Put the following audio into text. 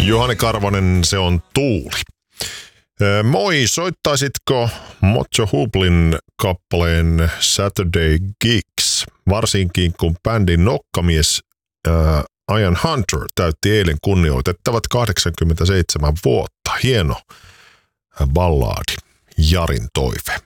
Juhani Karvonen, se on Tuuli. Moi, soittaisitko Mojo Hublin kappaleen Saturday Gigs? Varsinkin kun bändin nokkamies Ian Hunter täytti eilen kunnioitettavat 87 vuotta. Hieno ballaadi, Jarin toive.